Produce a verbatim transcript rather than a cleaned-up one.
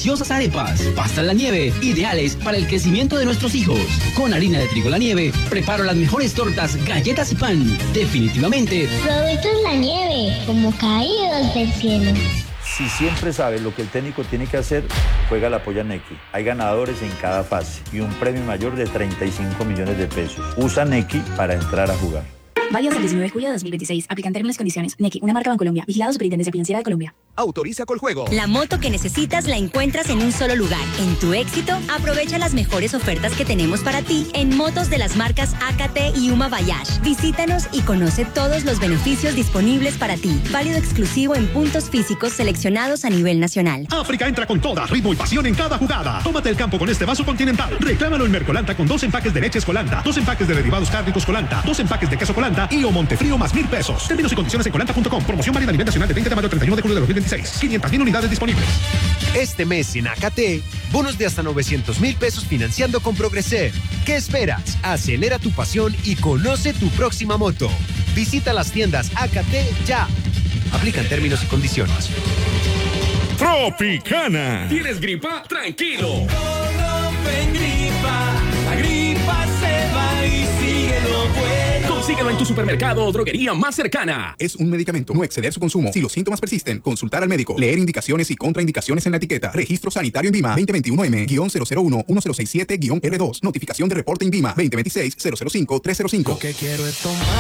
deliciosas arepas, pasta en la nieve, ideales para el crecimiento de nuestros hijos. Con harina de trigo La Nieve, preparo las mejores tortas, galletas y pan. Definitivamente, productos La Nieve, como caídos del cielo. Si siempre sabes lo que el técnico tiene que hacer, juega la polla Nequi. Hay ganadores en cada fase y un premio mayor de treinta y cinco millones de pesos. Usa Nequi para entrar a jugar. Válido hasta el diecinueve de julio de dos mil veintiséis. Aplican términos y condiciones. Nequi, una marca Bancolombia. Vigilado Superintendencia Financiera de Colombia. Autoriza Coljuego. La moto que necesitas la encuentras en un solo lugar. En Tu Éxito, aprovecha las mejores ofertas que tenemos para ti en motos de las marcas A K T y Uma Bayash. Visítanos y conoce todos los beneficios disponibles para ti. Válido exclusivo en puntos físicos seleccionados a nivel nacional. África entra con toda, ritmo y pasión en cada jugada. Tómate el campo con este vaso Continental. Reclámalo en Mercolanta con dos empaques de leches Colanta, dos empaques de derivados cárnicos Colanta, dos empaques de queso Colanta y o Montefrío más mil pesos. Términos y condiciones en colanta punto com. Promoción válida a nivel nacional del veinte de mayo al treinta y uno de julio de dos mil veintiséis. quinientas mil unidades disponibles. Este mes en A K T, bonos de hasta novecientos mil pesos financiando con Progreser. ¿Qué esperas? Acelera tu pasión y conoce tu próxima moto. Visita las tiendas A K T ya. Aplican términos y condiciones. Tropicana. ¿Tienes gripa? Tranquilo. Todofen gripa. La gripa se va y sigue lo bueno. Consíguelo en tu supermercado o droguería más cercana. Es un medicamento. No exceder su consumo. Si los síntomas persisten, consultar al médico. Leer indicaciones y contraindicaciones en la etiqueta. Registro sanitario INVIMA veinte veintiuno M cero cero uno uno cero seis siete R dos. Notificación de reporte INVIMA veinte veintiséis cero cero cinco tres cero cinco. Lo que quiero es tomar.